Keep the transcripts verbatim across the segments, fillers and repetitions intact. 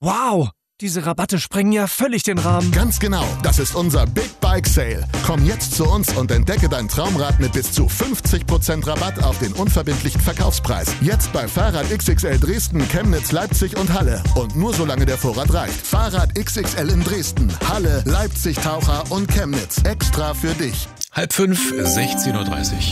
Wow, diese Rabatte sprengen ja völlig den Rahmen. Ganz genau, das ist unser Big Bike Sale. Komm jetzt zu uns und entdecke dein Traumrad mit bis zu fünfzig Prozent Rabatt auf den unverbindlichen Verkaufspreis. Jetzt bei Fahrrad X X L Dresden, Chemnitz, Leipzig und Halle. Und nur solange der Vorrat reicht. Fahrrad X X L in Dresden, Halle, Leipzig, Taucher und Chemnitz. Extra für dich. Halb fünf, sechzehn Uhr dreißig.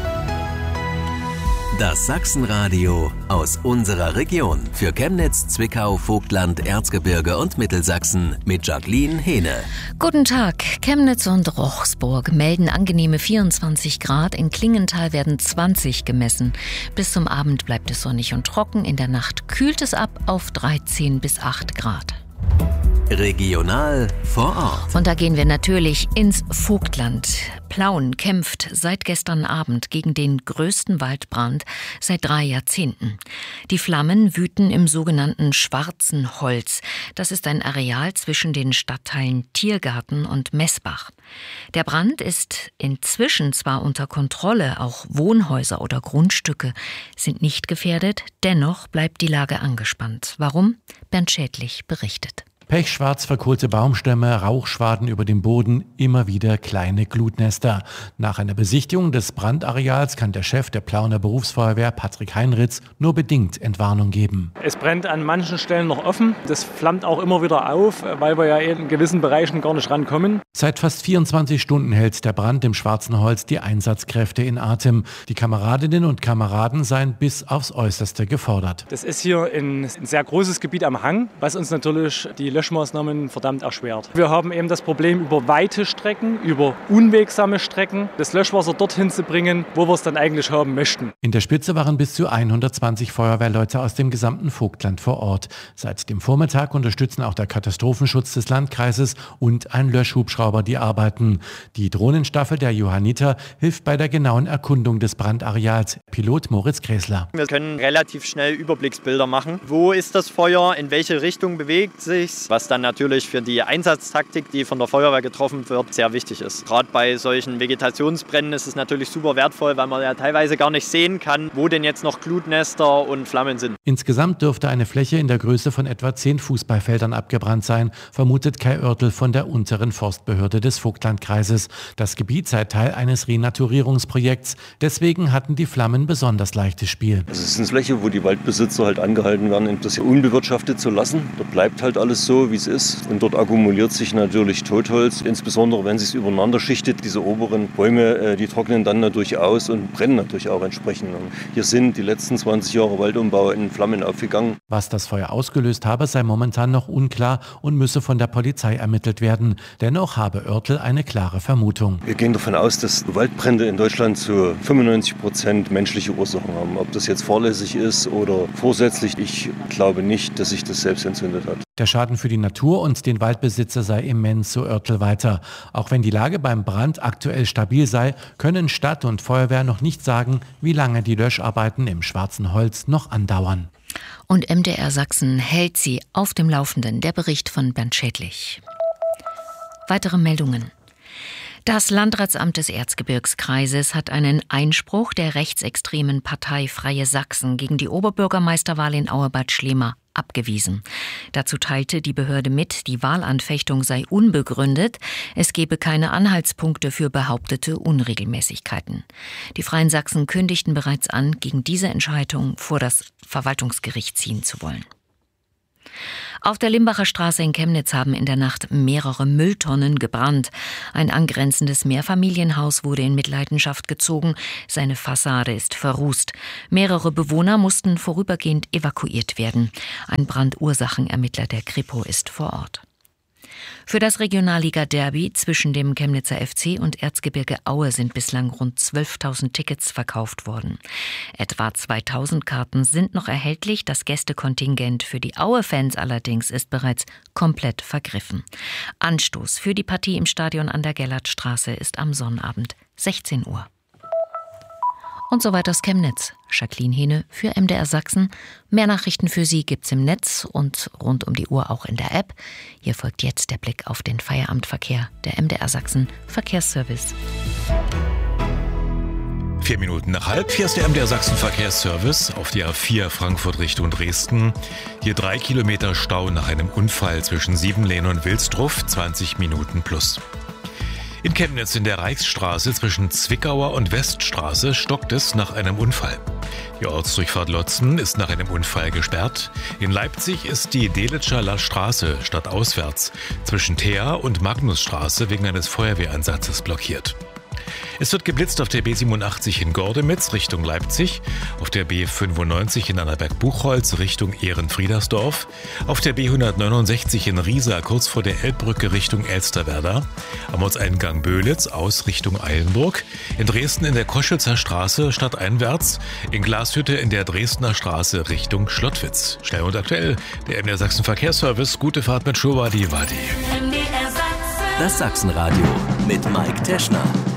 Das Sachsenradio aus unserer Region für Chemnitz, Zwickau, Vogtland, Erzgebirge und Mittelsachsen mit Jacqueline Hehne. Guten Tag. Chemnitz und Rochsburg melden angenehme vierundzwanzig Grad. In Klingenthal werden zwanzig gemessen. Bis zum Abend bleibt es sonnig und trocken. In der Nacht kühlt es ab auf dreizehn bis acht Grad. Regional vor Ort. Und da gehen wir natürlich ins Vogtland. Plauen kämpft seit gestern Abend gegen den größten Waldbrand seit drei Jahrzehnten. Die Flammen wüten im sogenannten Schwarzen Holz. Das ist ein Areal zwischen den Stadtteilen Tiergarten und Messbach. Der Brand ist inzwischen zwar unter Kontrolle, auch Wohnhäuser oder Grundstücke sind nicht gefährdet, dennoch bleibt die Lage angespannt. Warum? Bernd Schädlich berichtet. Pechschwarz verkohlte Baumstämme, Rauchschwaden über dem Boden, immer wieder kleine Glutnester. Nach einer Besichtigung des Brandareals kann der Chef der Plauener Berufsfeuerwehr, Patrick Heinritz, nur bedingt Entwarnung geben. Es brennt an manchen Stellen noch offen. Das flammt auch immer wieder auf, weil wir ja in gewissen Bereichen gar nicht rankommen. Seit fast vierundzwanzig Stunden hält der Brand im Schwarzen Holz die Einsatzkräfte in Atem. Die Kameradinnen und Kameraden seien bis aufs Äußerste gefordert. Das ist hier ein, ein sehr großes Gebiet am Hang, was uns natürlich die Löschmaßnahmen verdammt erschwert. Wir haben eben das Problem, über weite Strecken, über unwegsame Strecken, das Löschwasser dorthin zu bringen, wo wir es dann eigentlich haben möchten. In der Spitze waren bis zu hundertzwanzig Feuerwehrleute aus dem gesamten Vogtland vor Ort. Seit dem Vormittag unterstützen auch der Katastrophenschutz des Landkreises und ein Löschhubschrauber die Arbeiten. Die Drohnenstaffel der Johanniter hilft bei der genauen Erkundung des Brandareals. Pilot Moritz Gräßler. Wir können relativ schnell Überblicksbilder machen. Wo ist das Feuer? In welche Richtung bewegt sich's? Was dann natürlich für die Einsatztaktik, die von der Feuerwehr getroffen wird, sehr wichtig ist. Gerade bei solchen Vegetationsbränden ist es natürlich super wertvoll, weil man ja teilweise gar nicht sehen kann, wo denn jetzt noch Glutnester und Flammen sind. Insgesamt dürfte eine Fläche in der Größe von etwa zehn Fußballfeldern abgebrannt sein, vermutet Kai Oertel von der unteren Forstbehörde des Vogtlandkreises. Das Gebiet sei Teil eines Renaturierungsprojekts. Deswegen hatten die Flammen besonders leichtes Spiel. Es ist eine Fläche, wo die Waldbesitzer halt angehalten werden, das hier unbewirtschaftet zu lassen. Dort bleibt halt alles so, wie es ist. Und dort akkumuliert sich natürlich Totholz, insbesondere wenn es sich übereinander schichtet. Diese oberen Bäume, die trocknen dann natürlich aus und brennen natürlich auch entsprechend. Und hier sind die letzten zwanzig Jahre Waldumbau in Flammen aufgegangen. Was das Feuer ausgelöst habe, sei momentan noch unklar und müsse von der Polizei ermittelt werden. Dennoch habe Oertel eine klare Vermutung. Wir gehen davon aus, dass Waldbrände in Deutschland zu fünfundneunzig Prozent menschliche Ursachen haben. Ob das jetzt fahrlässig ist oder vorsätzlich, ich glaube nicht, dass sich das selbst entzündet hat. Der Schaden für die Natur und den Waldbesitzer sei immens, so Oertel weiter. Auch wenn die Lage beim Brand aktuell stabil sei, können Stadt und Feuerwehr noch nicht sagen, wie lange die Löscharbeiten im Schwarzen Holz noch andauern. Und M D R Sachsen hält Sie auf dem Laufenden. Der Bericht von Bernd Schädlich. Weitere Meldungen. Das Landratsamt des Erzgebirgskreises hat einen Einspruch der rechtsextremen Partei Freie Sachsen gegen die Oberbürgermeisterwahl in Auebad Schlema abgewiesen. Dazu teilte die Behörde mit, die Wahlanfechtung sei unbegründet, es gebe keine Anhaltspunkte für behauptete Unregelmäßigkeiten. Die Freien Sachsen kündigten bereits an, gegen diese Entscheidung vor das Verwaltungsgericht ziehen zu wollen. Auf der Limbacher Straße in Chemnitz haben in der Nacht mehrere Mülltonnen gebrannt. Ein angrenzendes Mehrfamilienhaus wurde in Mitleidenschaft gezogen. Seine Fassade ist verrußt. Mehrere Bewohner mussten vorübergehend evakuiert werden. Ein Brandursachenermittler der Kripo ist vor Ort. Für das Regionalliga-Derby zwischen dem Chemnitzer F C und Erzgebirge Aue sind bislang rund zwölftausend Tickets verkauft worden. Etwa zweitausend Karten sind noch erhältlich. Das Gästekontingent für die Aue-Fans allerdings ist bereits komplett vergriffen. Anstoß für die Partie im Stadion an der Gellertstraße ist am Sonnabend sechzehn Uhr. Und so weiter aus Chemnitz. Jacqueline Hehne für M D R Sachsen. Mehr Nachrichten für Sie gibt's im Netz und rund um die Uhr auch in der App. Hier folgt jetzt der Blick auf den Feierabendverkehr der M D R Sachsen Verkehrsservice. Vier Minuten nach halb. Hier ist der M D R Sachsen Verkehrsservice auf die A vier Frankfurt Richtung Dresden. Hier drei Kilometer Stau nach einem Unfall zwischen Siebenlehn und Wilsdruff, zwanzig Minuten plus. In Chemnitz in der Reichsstraße zwischen Zwickauer und Weststraße stockt es nach einem Unfall. Die Ortsdurchfahrt Lotzen ist nach einem Unfall gesperrt. In Leipzig ist die Delitscher Straße stadtauswärts zwischen Thea und Magnusstraße wegen eines Feuerwehreinsatzes blockiert. Es wird geblitzt auf der B siebenundachtzig in Gordemitz Richtung Leipzig, auf der B fünfundneunzig in Annaberg-Buchholz Richtung Ehrenfriedersdorf, auf der B hundertneunundsechzig in Riesa kurz vor der Elbbrücke Richtung Elsterwerda, am Ortseingang Böhlitz aus Richtung Eilenburg, in Dresden in der Koschwitzer Straße stadteinwärts, in Glashütte in der Dresdner Straße Richtung Schlottwitz. Schnell und aktuell, der M D R Sachsen Verkehrsservice, gute Fahrt mit Schowadi Wadi. Das Sachsenradio mit Mike Teschner.